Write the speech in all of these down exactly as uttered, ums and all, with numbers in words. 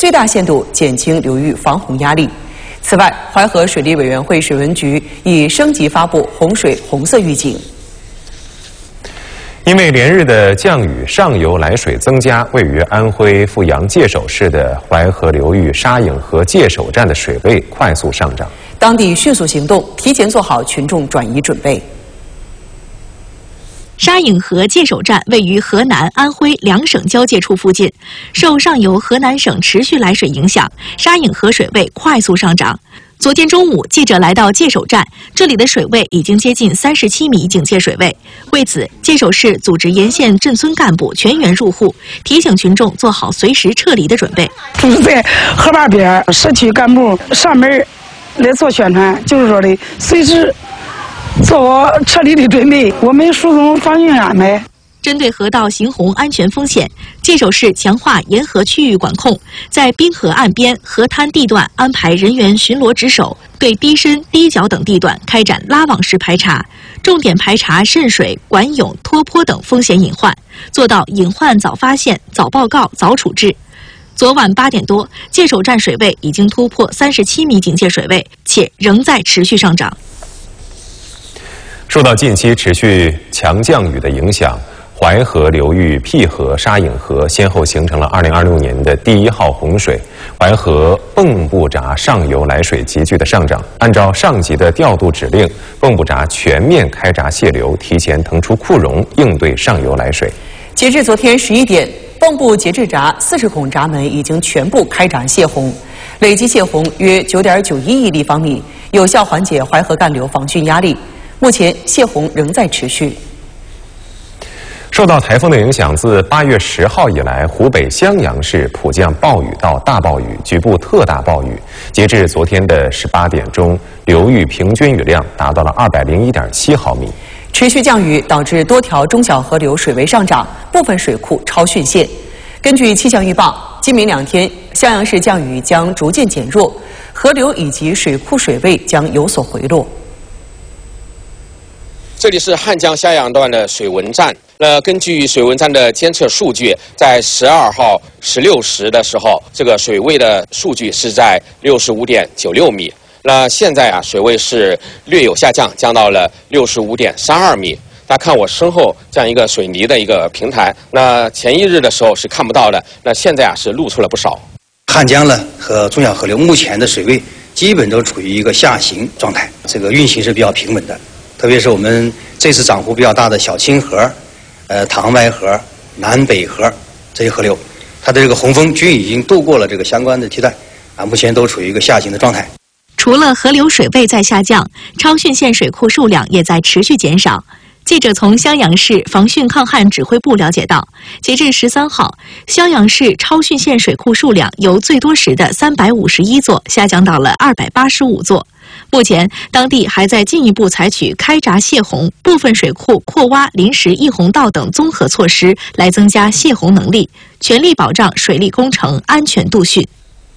最大限度减轻流域防洪压力。此外，淮河水利委员会水文局已升级发布洪水红色预警。 因为连日的降雨，上游来水增加，位于安徽阜阳界首市的淮河流域沙影河界首站的水位快速上涨。 当地迅速行动，提前做好群众转移准备。 沙影河界首站位于河南、安徽两省交界处附近，受上游河南省持续来水影响，沙影河水位快速上涨。昨天中午，记者来到界首站，这里的水位已经接近三十七米警戒水位。为此，界首市组织沿线镇村干部全员入户，提醒群众做好随时撤离的准备。 就是在河坝边，社区干部上门来做宣传，就是说的随时做好撤离的准备，我们疏松防汛安排。 针对河道行洪安全风险，界首市强化沿河区域管控，在滨河岸边、河滩地段安排人员巡逻值守，对低深、低角等地段开展拉网式排查，重点排查渗水、管涌、脱坡等风险隐患，做到隐患早发现、早报告、早处置。昨晚八点多，界首站水位已经突破三十七米警戒水位，且仍在持续上涨。 受到近期持续强降雨的影响，淮河流域辟河、沙影河先后形成了二零二六年的第一号洪水，淮河蚌埠闸上游来水急剧的上涨。按照上级的调度指令，蚌埠闸全面开闸泄流，提前腾出库容，应对上游来水。 截至昨天十一点，蚌埠节制闸四十孔闸门已经全部开闸泄洪，累计泄洪约九点九一亿立方米，有效缓解淮河干流防汛压力。目前泄洪仍在持续。 受到台风的影响，自八月十号以来，湖北襄阳市普降暴雨到大暴雨，局部特大暴雨。截至昨天的十八点钟，流域平均雨量达到了二百零一点七毫米。 持续降雨导致多条中小河流水位上涨，部分水库超汛线。根据气象预报，今明两天襄阳市降雨将逐渐减弱，河流以及水库水位将有所回落。 这里是汉江襄阳段的水文站。那根据水文站的监测数据，在十二号十六时的时候，这个水位的数据是在六十五点九六米。那现在啊，水位是略有下降，降到了六十五点三二米。大家看我身后这样一个水泥的一个平台，那前一日的时候是看不到的，那现在啊是露出了不少。 汉江呢和中小河流目前的水位基本都处于一个下行状态，这个运行是比较平稳的。特别是我们这次涨幅比较大的小清河、呃唐淮河、南北河这些河流，它的这个洪峰均已经渡过了这个相关的梯段，啊，目前都处于一个下行的状态。 除了河流水位在下降，超汛线水库数量也在持续减少。记者从襄阳市防汛抗旱指挥部了解到，截至十三号，襄阳市超汛线水库数量由最多时的三百五十一座下降到了二百八十五座。目前，当地还在进一步采取开闸泄洪、部分水库扩挖临时溢洪道等综合措施，来增加泄洪能力，全力保障水利工程安全度汛。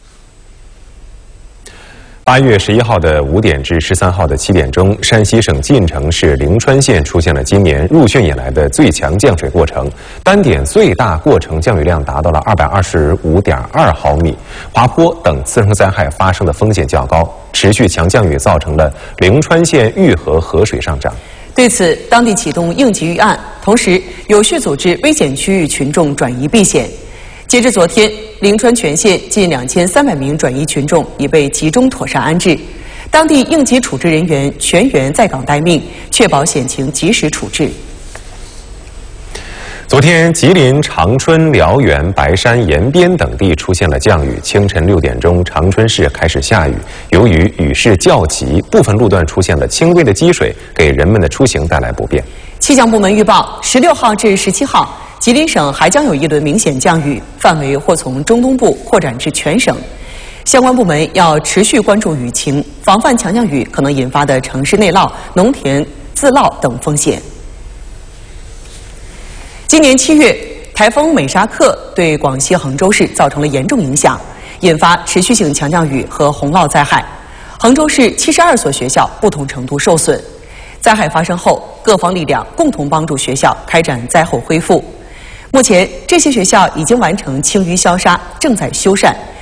八月十一号的五点至十三号的七点钟，山西省晋城市灵川县出现了今年入汛以来的最强降水过程，单点最大过程降雨量达到了二百二十五点二毫米，滑坡等次生灾害发生的风险较高。持续强降雨造成了灵川县玉河河水上涨。 对此，当地启动应急预案，同时有序组织危险区域群众转移避险。截至昨天，灵川全县近两千三百名转移群众已被集中妥善安置，当地应急处置人员全员在岗待命，确保险情及时处置。 昨天，吉林长春、辽源、白山、延边等地出现了降雨。清晨六点钟，长春市开始下雨，由于雨势较急，部分路段出现了轻微的积水，给人们的出行带来不便。 气象部门预报，十六号至十七号，吉林省还将有一轮明显降雨，范围或从中东部扩展至全省。相关部门要持续关注雨情，防范强降雨可能引发的城市内涝、农田自涝等风险。今年七月，台风美沙克对广西衡州市造成了严重影响，引发持续性强降雨和洪涝灾害。衡州市七十二所学校不同程度受损。灾害发生后，各方力量共同帮助学校开展灾后恢复。目前，这些学校已经完成清淤消杀，正在修缮。